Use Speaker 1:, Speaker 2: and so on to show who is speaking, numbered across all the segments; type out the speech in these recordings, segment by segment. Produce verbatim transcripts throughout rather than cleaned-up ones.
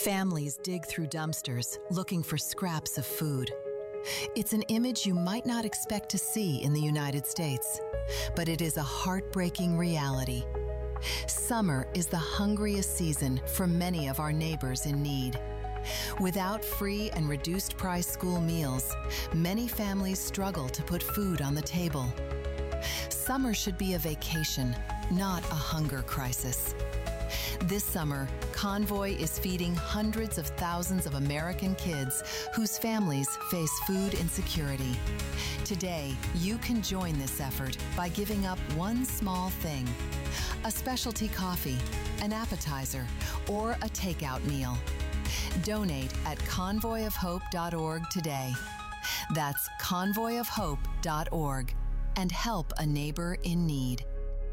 Speaker 1: Families dig through dumpsters looking for scraps of food. It's an image you might not expect to see in the United States, but it is a heartbreaking reality. Summer is the hungriest season for many of our neighbors in need. Without free and reduced price school meals, many families struggle to put food on the table. Summer should be a vacation, not a hunger crisis. This summer, Convoy is feeding hundreds of thousands of American kids whose families face food insecurity. Today, you can join this effort by giving up one small thing: a specialty coffee, an appetizer, or a takeout meal. Donate at convoy of hope dot org today. That's convoy of hope dot org, and help a neighbor in need.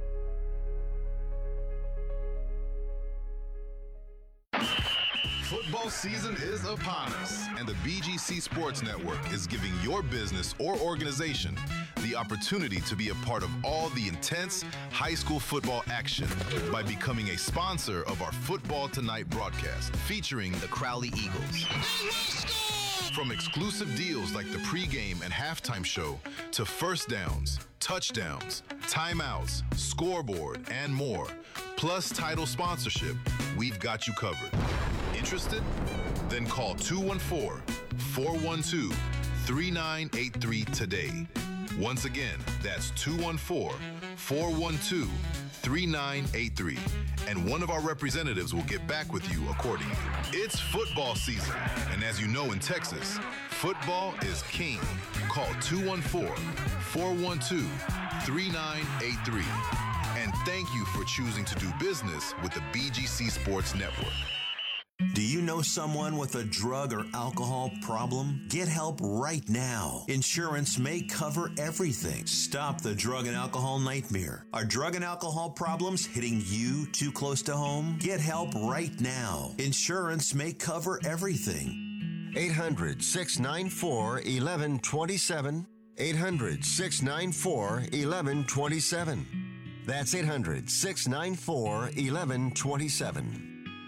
Speaker 2: Football season is upon us, and the B G C Sports Network is giving your business or organization the opportunity to be a part of all the intense high school football action by becoming a sponsor of our Football Tonight broadcast featuring the Crowley Eagles. From exclusive deals like the pregame and halftime show to first downs, touchdowns, timeouts, scoreboard, and more, plus title sponsorship, we've got you covered. Interested? Then call two one four, four one two, three nine eight three today. Once again, that's two one four, four one two, three nine eight three, and one of our representatives will get back with you accordingly. It's football season, and as you know in Texas, football is king. Call two one four, four one two, three nine eight three. And thank you for choosing to do business with the B G C Sports Network.
Speaker 3: Do you know someone with a drug or alcohol problem? Get help right now. Insurance may cover everything. Stop the drug and alcohol nightmare. Are drug and alcohol problems hitting you too close to home? Get help right now. Insurance may cover everything.
Speaker 4: eight hundred, six nine four, one one two seven. eight hundred, six nine four, one one two seven. That's eight hundred, six nine four, one one two seven.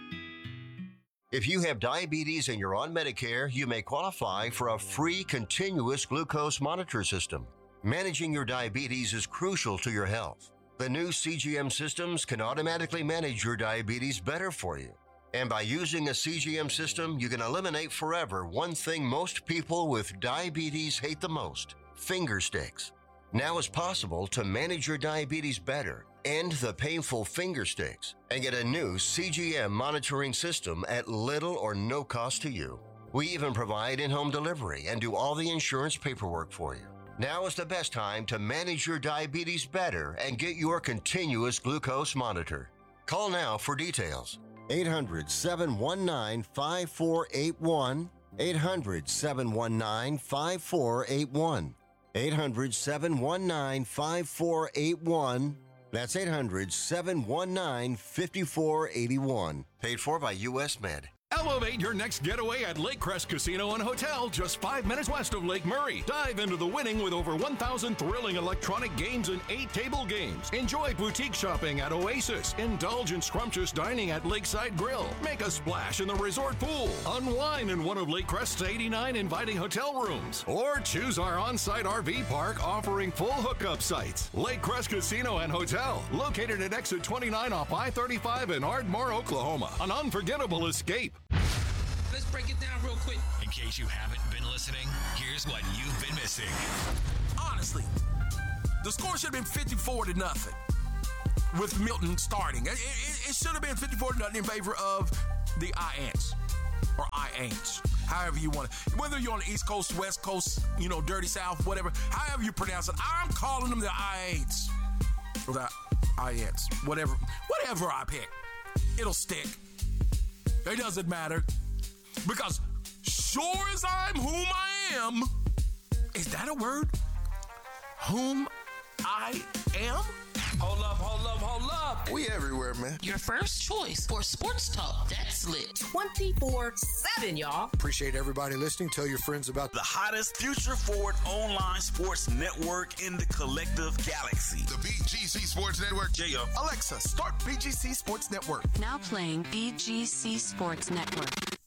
Speaker 4: If you have diabetes and you're on Medicare, you may qualify for a free continuous glucose monitor system. Managing your diabetes is crucial to your health. The new C G M systems can automatically manage your diabetes better for you. And by using a C G M system, you can eliminate forever one thing most people with diabetes hate the most: finger sticks. Now it's possible to manage your diabetes better, end the painful finger sticks, and get a new C G M monitoring system at little or no cost to you. We even provide in-home delivery and do all the insurance paperwork for you. Now is the best time to manage your diabetes better and get your continuous glucose monitor. Call now for details. eight hundred, seven one nine, five four eight one. eight hundred, seven one nine, five four eight one. eight hundred, seven one nine, five four eight one. That's eight hundred, seven one nine, five four eight one. Paid for by U S Med.
Speaker 5: Elevate your next getaway at Lake Crest Casino and Hotel, just five minutes west of Lake Murray. Dive into the winning with over one thousand thrilling electronic games and eight table games. Enjoy boutique shopping at Oasis. Indulge in scrumptious dining at Lakeside Grill. Make a splash in the resort pool. Unwind in one of Lake Crest's eighty-nine inviting hotel rooms. Or choose our on-site R V park offering full hookup sites. Lake Crest Casino and Hotel, located at exit twenty-nine off I thirty-five in Ardmore, Oklahoma. An unforgettable escape.
Speaker 6: Let's break it down real quick.
Speaker 7: In case you haven't been listening, here's what you've been missing.
Speaker 6: Honestly, the score should have been fifty-four to nothing with Milton starting. It, it, it should have been fifty-four to nothing in favor of the I-Ants or I-Aints, however you want it. Whether you're on the East Coast, West Coast, you know, Dirty South, whatever, however you pronounce it, I'm calling them the I-Aints or the I-Ants, whatever, whatever I pick, it'll stick. It doesn't matter. Because sure as I'm whom I am, is that a word? Whom I am? Hold up, hold up, hold up.
Speaker 8: We everywhere, man.
Speaker 9: Your first choice for sports talk that's lit.
Speaker 10: twenty-four seven, y'all.
Speaker 8: Appreciate everybody listening. Tell your friends about
Speaker 11: the hottest future forward online sports network in the collective galaxy.
Speaker 2: The B G C Sports Network.
Speaker 11: J F.
Speaker 8: Alexa, start B G C Sports Network.
Speaker 12: Now playing B G C Sports Network.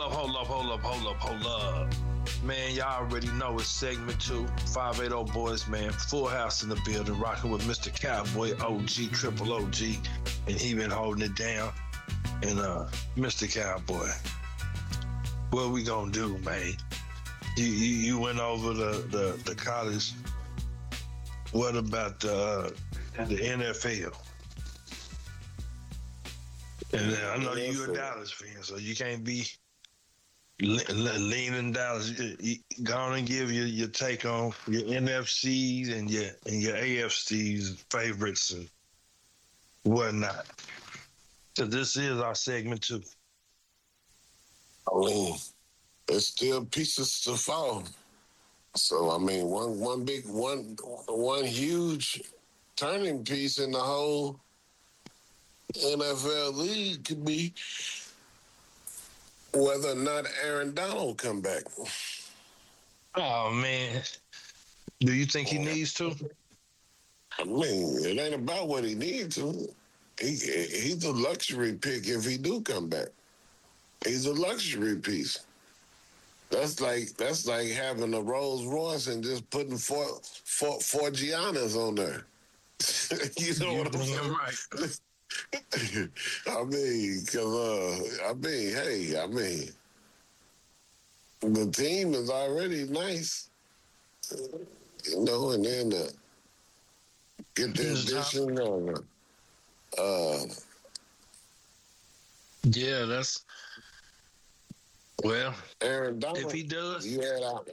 Speaker 12: up, hold up, hold up, hold up, hold up. Man, y'all already know it's segment two. five eighty Boys, man. Full house in the building, rocking with Mister Cowboy, O G, Triple O G, and he been holding it down. And uh, Mister Cowboy, what we gonna do, man? You you, you went over the, the, the college. What about the, uh, the N F L? And I know you're a Dallas fan, so you can't be le- le- leaning Dallas. You, you, go on and give your, your take on your N F Cs and your and your A F Cs favorites and whatnot. So this is our segment two.
Speaker 13: I mean, there's still pieces to fall. So I mean, one one big one one huge turning piece in the whole N F L league could be whether or not Aaron Donald come back.
Speaker 12: Oh man, do you think he needs to?
Speaker 13: I mean, it ain't about what he needs to. He he's a luxury pick if he do come back. He's a luxury piece. That's like that's like having a Rolls Royce and just putting four four, four Giannas on there. You know what I'm saying?
Speaker 12: Right.
Speaker 13: I mean, cause uh, I mean, hey, I mean, the team is already nice, you know, and then uh, get the addition of, uh,
Speaker 12: yeah, that's well.
Speaker 13: Aaron Donald,
Speaker 12: if he does,
Speaker 13: you had out.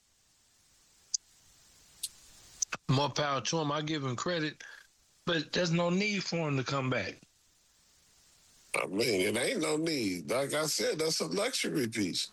Speaker 12: More power to him. I give him credit, but there's no need for him to come back.
Speaker 13: I mean, it ain't no need. Like I said, that's a luxury piece.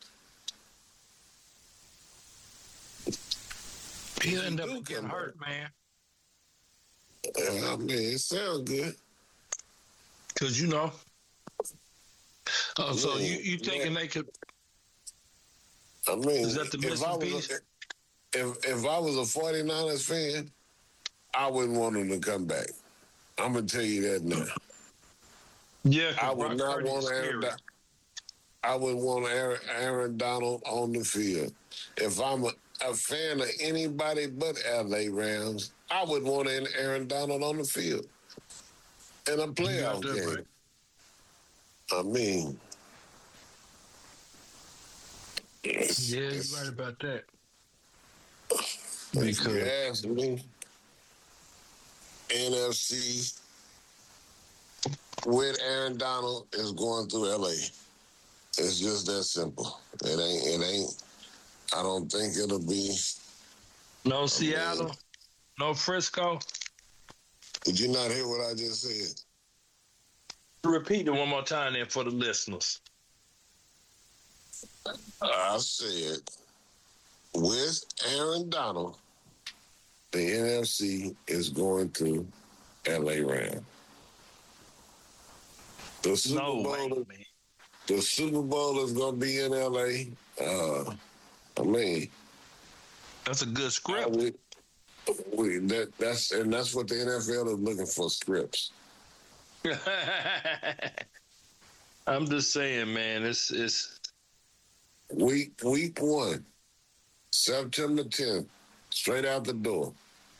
Speaker 12: He'll end up getting hurt, man.
Speaker 13: I mean, it sounds good.
Speaker 12: Because, you know. Oh, so
Speaker 13: yeah,
Speaker 12: you, you thinking
Speaker 13: yeah.
Speaker 12: they could.
Speaker 13: I mean,
Speaker 12: is that the
Speaker 13: if I,
Speaker 12: missing
Speaker 13: was
Speaker 12: piece?
Speaker 13: a, if, if I was a forty-niners fan, I wouldn't want him to come back. I'm going to tell you that now.
Speaker 12: Yeah,
Speaker 13: I would
Speaker 12: Brock
Speaker 13: not
Speaker 12: Purdy
Speaker 13: want
Speaker 12: is
Speaker 13: Aaron.
Speaker 12: scary.
Speaker 13: I would want Aaron, Aaron Donald on the field. If I'm a, a fan of anybody but L A Rams, I would want Aaron Donald on the field in a playoff game. Right. I mean,
Speaker 12: it's, yeah, you're right about that.
Speaker 13: If you ask me, N F C with Aaron Donald is going through L A. It's just that simple. It ain't, it ain't, I don't think it'll be.
Speaker 12: No Seattle, mean, no Frisco.
Speaker 13: Did you not hear what I just said?
Speaker 12: Repeat it one more time there for the listeners.
Speaker 13: I said, with Aaron Donald, the N F C is going through L A Rams. The Super
Speaker 12: no
Speaker 13: Bowl,
Speaker 12: way,
Speaker 13: is,
Speaker 12: man.
Speaker 13: The Super Bowl is going to be in L A. Uh, I mean,
Speaker 12: that's a good script.
Speaker 13: We, we, that, that's and that's what the N F L is looking for, scripts.
Speaker 12: I'm just saying, man. It's it's
Speaker 13: week week one, September tenth, straight out the door.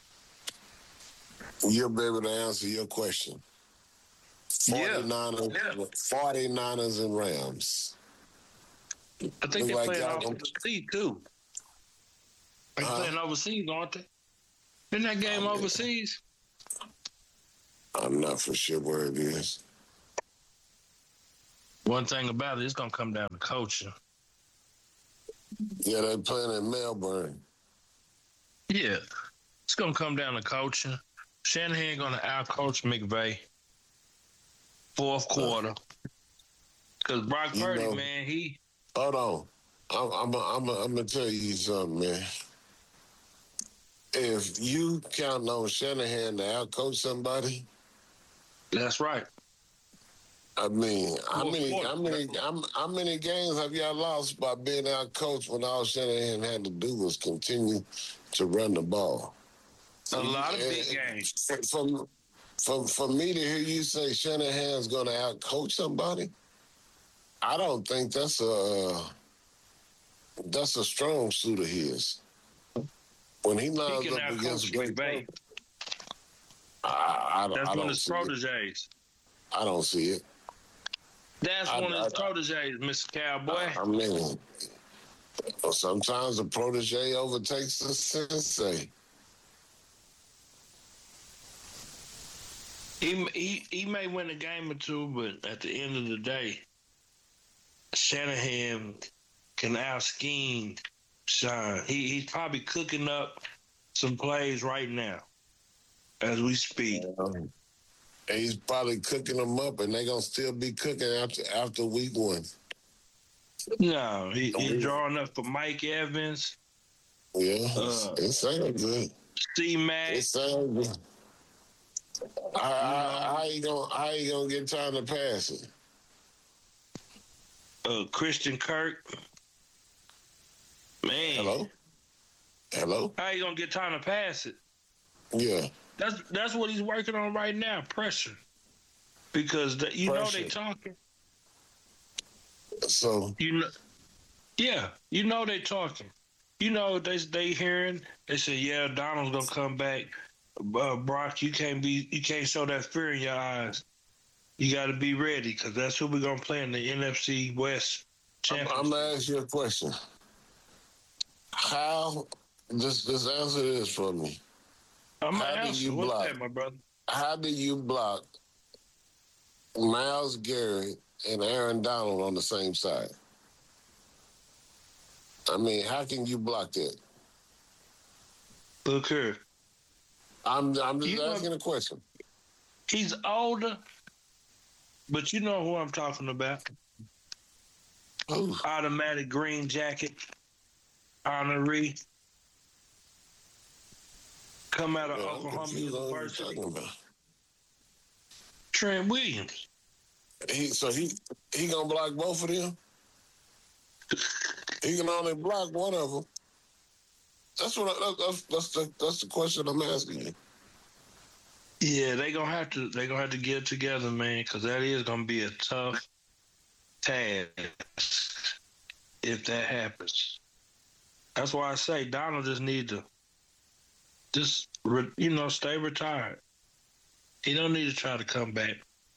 Speaker 13: You'll be able to answer your question. forty-niners, yeah. Yeah. forty-niners and Rams.
Speaker 12: I think they're like playing overseas, too. They're uh, playing overseas, aren't they? Isn't that game oh, overseas?
Speaker 13: I'm not for sure where it is.
Speaker 12: One thing about it, it's going to come down to coaching.
Speaker 13: Yeah, they're playing in Melbourne.
Speaker 12: Yeah. It's going to come down to coaching. Shanahan going to out-coach McVay. Fourth quarter. Because Brock Purdy, know, man, he...
Speaker 13: Hold on. I'm, I'm, I'm, I'm going to tell you something, man. If you count on Shanahan to out-coach somebody...
Speaker 12: That's right.
Speaker 13: I mean, how many, how many, how, how many games have y'all lost by being out-coached when all Shanahan had to do was continue to run the ball?
Speaker 12: A lot of big games.
Speaker 13: For, for, for me to hear you say Shanahan's going to out-coach somebody, I don't think that's a that's a strong suit of his. When he lines
Speaker 12: He can
Speaker 13: up
Speaker 12: now
Speaker 13: against
Speaker 12: coach McVay.
Speaker 13: I, I don't.
Speaker 12: That's
Speaker 13: I
Speaker 12: one
Speaker 13: don't
Speaker 12: of his
Speaker 13: see
Speaker 12: proteges.
Speaker 13: It. I don't see it.
Speaker 12: That's
Speaker 13: I,
Speaker 12: one
Speaker 13: I,
Speaker 12: of his
Speaker 13: I,
Speaker 12: proteges, Mister Cowboy.
Speaker 13: I mean, sometimes the protege overtakes the sensei.
Speaker 12: He, he he may win a game or two, but at the end of the day, Shanahan can out-scheme Sean. He he's probably cooking up some plays right now as we speak.
Speaker 13: Um, and he's probably cooking them up, and they're gonna still be cooking after after week one.
Speaker 12: No, he, he's drawing up for Mike Evans.
Speaker 13: Yeah,
Speaker 12: uh,
Speaker 13: it sounds good.
Speaker 12: C-Mac.
Speaker 13: It sounds good. How, how, how you gonna how you gonna get time to pass it?
Speaker 12: Uh, Christian Kirk. Man.
Speaker 13: Hello? Hello?
Speaker 12: How you gonna get time to pass it?
Speaker 13: Yeah.
Speaker 12: That's that's what he's working on right now, pressure. Because the, you
Speaker 13: Pressure.
Speaker 12: know they talking.
Speaker 13: So
Speaker 12: you know, yeah, you know they talking. You know they they hearing. They say, yeah, Donald's gonna come back. Uh, Brock, you can't be, you can't show that fear in your eyes. You got to be ready because that's who we're gonna play in the N F C West Championship.
Speaker 13: I'm, I'm gonna ask you a question. How? Just just answer this for me.
Speaker 12: I'm gonna
Speaker 13: How do
Speaker 12: answer.
Speaker 13: you
Speaker 12: What's
Speaker 13: block?
Speaker 12: that, my brother?
Speaker 13: How do you block Myles Garrett and Aaron Donald on the same side? I mean, how can you block that?
Speaker 12: Look here.
Speaker 13: I'm I'm just
Speaker 12: You
Speaker 13: asking
Speaker 12: know-
Speaker 13: a question.
Speaker 12: He's older, but you know who I'm talking about.
Speaker 13: Ooh.
Speaker 12: Automatic green jacket, honoree. Come out of
Speaker 13: Yeah, I'm
Speaker 12: Oklahoma
Speaker 13: confused on what you're
Speaker 12: University.
Speaker 13: talking about.
Speaker 12: Trent Williams.
Speaker 13: He so he he gonna block both of them. He can only block one of them. That's what I, that's that's the that's the question I'm asking you.
Speaker 12: Yeah, they gonna have to. They gonna have to get it together, man, because that is gonna be a tough task if that happens. That's why I say Donald just need to just re, you know stay retired. He don't need to try to come back.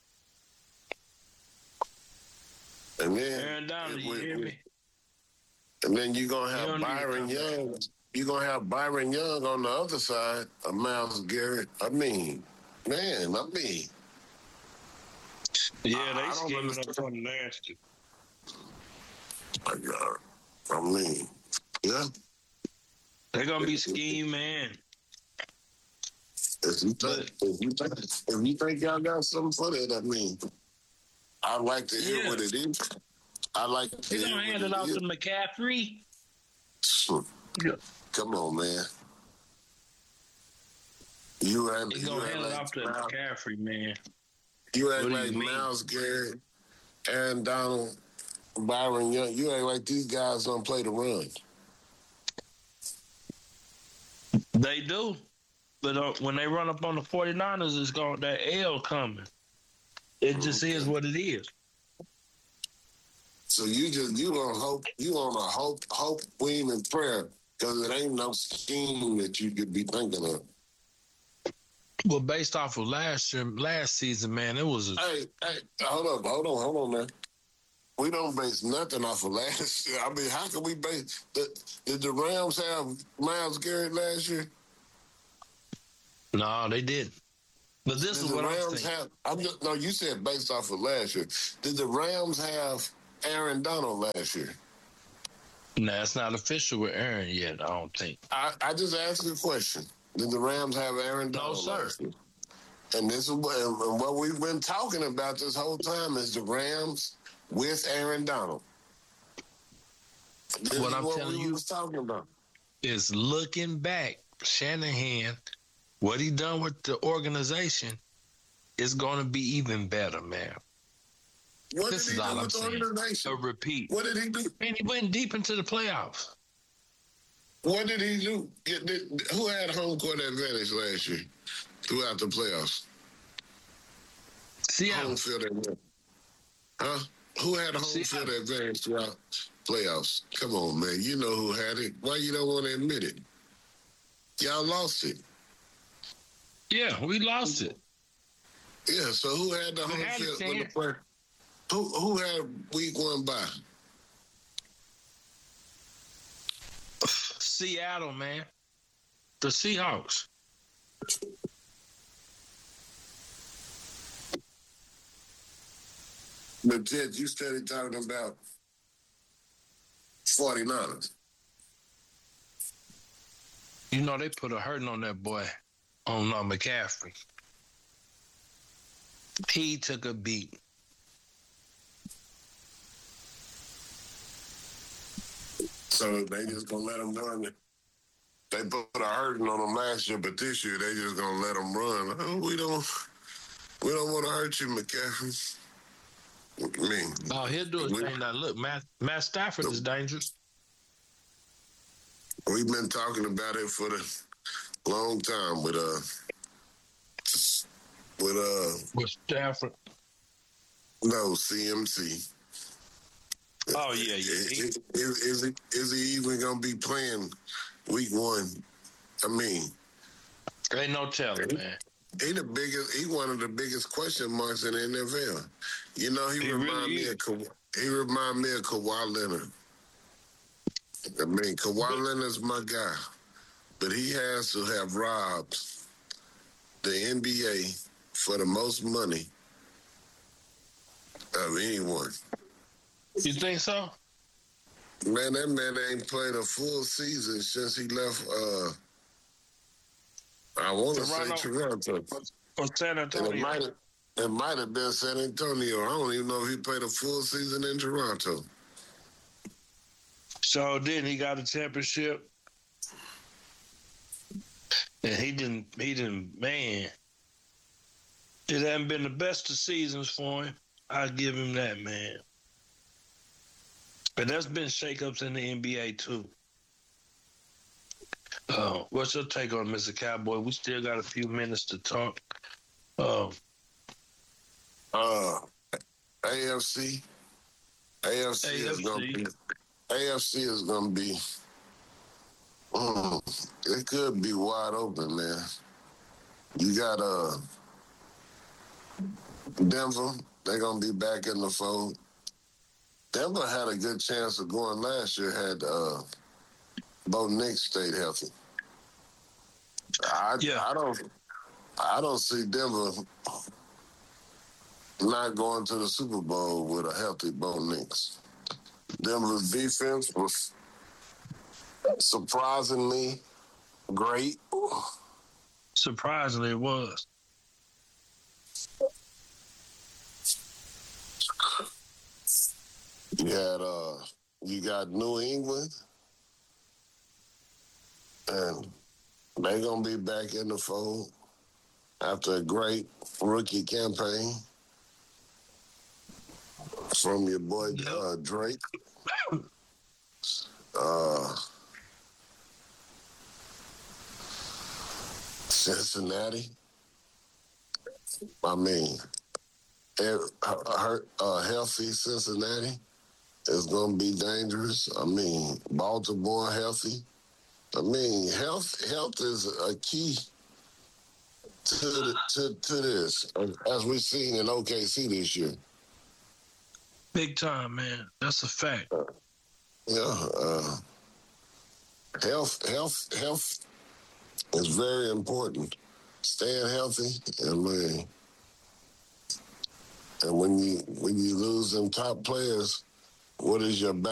Speaker 13: And then
Speaker 12: Aaron Donald, you
Speaker 13: we-
Speaker 12: hear
Speaker 13: we-
Speaker 12: me?
Speaker 13: And then you're gonna
Speaker 12: He
Speaker 13: have
Speaker 12: don't need to
Speaker 13: Byron
Speaker 12: come back.
Speaker 13: Young. You're gonna have Byron Young on the other side of Myles Garrett. I mean, man, I mean,
Speaker 12: Yeah,
Speaker 13: I-
Speaker 12: they
Speaker 13: I don't
Speaker 12: scheming up
Speaker 13: understand.
Speaker 12: something nasty.
Speaker 13: I, I mean, yeah.
Speaker 12: They're gonna be scheme man.
Speaker 13: If you think, if you think, if you think y'all got something for that, I mean, I'd like to hear
Speaker 12: Yeah.
Speaker 13: what it is. I'd like to
Speaker 12: They
Speaker 13: hear
Speaker 12: gonna
Speaker 13: what
Speaker 12: hand it off
Speaker 13: is.
Speaker 12: to McCaffrey. Yeah.
Speaker 13: Come on, man. You act,
Speaker 12: They
Speaker 13: you
Speaker 12: gonna
Speaker 13: act
Speaker 12: hand it
Speaker 13: like
Speaker 12: off to
Speaker 13: Myles-
Speaker 12: McCaffrey, man.
Speaker 13: You act
Speaker 12: What do
Speaker 13: like
Speaker 12: you mean?
Speaker 13: Myles Garrett, Aaron Donald, Byron Young. You act like these guys don't play the run.
Speaker 12: They do. But uh, when they run up on the 49ers, it's going that L coming. It just is what it is.
Speaker 13: So you just you on hope you on a hope hope wean and prayer because it ain't no scheme that you could be thinking of.
Speaker 12: Well, based off of last year, last season, man, it was a,
Speaker 13: Hey, hey, hold up, hold on, hold on, man. We don't base nothing off of last year. I mean, how can we base? The, did the Rams have Myles Garrett last year?
Speaker 12: no, they didn't. But this
Speaker 13: Did
Speaker 12: is
Speaker 13: the
Speaker 12: what I'm
Speaker 13: Rams
Speaker 12: thinking.
Speaker 13: have? I'm just no. You said based off of last year. Did the Rams have Aaron Donald last year?
Speaker 12: Nah, it's not official with Aaron yet. I don't think.
Speaker 13: I, I just asked a question. Did the Rams have Aaron Donald
Speaker 12: sir.
Speaker 13: last year? And this is what, and what we've been talking about this whole time is the Rams with Aaron Donald. This
Speaker 12: What
Speaker 13: is
Speaker 12: I'm
Speaker 13: what
Speaker 12: telling
Speaker 13: we
Speaker 12: you
Speaker 13: was talking about.
Speaker 12: Is looking back, Shanahan, what he done with the organization is going to be even better, man.
Speaker 13: What
Speaker 12: This
Speaker 13: did
Speaker 12: is
Speaker 13: he
Speaker 12: all
Speaker 13: do
Speaker 12: I'm
Speaker 13: with the
Speaker 12: saying.
Speaker 13: organization?
Speaker 12: A repeat.
Speaker 13: What did he do?
Speaker 12: And he went deep into the playoffs.
Speaker 13: What did he do? Get, did, who had home court advantage last year throughout the playoffs?
Speaker 12: Seattle.
Speaker 13: Home field advantage. Huh? Who had a home field advantage throughout playoffs? Come on, man. You know who had it. Why you don't want to admit it? Y'all lost it.
Speaker 12: Yeah, we lost it.
Speaker 13: Yeah, so who had the
Speaker 12: we
Speaker 13: home
Speaker 12: had
Speaker 13: field
Speaker 12: it,
Speaker 13: when the play? Who who had week one bye?
Speaker 12: Seattle, man. The Seahawks.
Speaker 13: But Ted, you started talking about forty-niners.
Speaker 12: You know, they put a hurting on that boy, on uh, McCaffrey. He took a beat.
Speaker 13: So they just gonna let him run. They put a hurting on him last year, but this year they just gonna let him run. Oh, we don't, we don't want to hurt you, McCaffrey. What you mean?
Speaker 12: Oh, he'll do his
Speaker 13: we,
Speaker 12: thing now. Look, Matt, Matt Stafford is dangerous.
Speaker 13: We've been talking about it for a long time with uh, with uh,
Speaker 12: with Stafford.
Speaker 13: No, C M C.
Speaker 12: Oh yeah, yeah.
Speaker 13: Is, is, is, he, is he even gonna be playing week one? I mean,
Speaker 12: ain't no telling, man.
Speaker 13: He the biggest. He one of the biggest question marks in the N F L. You know, he, he remind really me is. of Ka- he remind me of Kawhi Leonard. I mean, Kawhi Leonard's my guy, but he has to have robbed the N B A for the most money of anyone.
Speaker 12: You think so?
Speaker 13: Man, that man ain't played a full season since he left. Uh, I want to say Toronto
Speaker 12: or San Antonio.
Speaker 13: It might have, it might have been San Antonio. I don't even know if he played a full season in Toronto.
Speaker 12: So then he got a championship, and he didn't. He didn't. Man, it hasn't been the best of seasons for him. I give him that, man. But there's been shakeups in the N B A too. Uh, what's your take on Mister Cowboy? We still got a few minutes to talk. Uh,
Speaker 13: uh, A F C, A F C A F C is gonna be. A F C is gonna be. Mm, it could be wide open, man. You got uh, Denver. They're gonna be back in the fold. Denver had a good chance of going last year. Had uh, Bo Nix stayed healthy. I, yeah. I don't. I don't see Denver not going to the Super Bowl with a healthy Bo Nix. Denver's defense was surprisingly great.
Speaker 12: Surprisingly, it was.
Speaker 13: You had uh, you got New England, and they're gonna be back in the fold after a great rookie campaign from your boy uh, Drake. Uh, Cincinnati. I mean, a, a healthy Cincinnati is going to be dangerous. I mean, Baltimore healthy. I mean, health health is a key to the, to to this, as we've seen in O K C this year.
Speaker 12: Big time, man. That's a fact.
Speaker 13: Uh, yeah, uh, health, health, health is very important. Staying healthy, and man, and when you when you lose them top players, what is your back?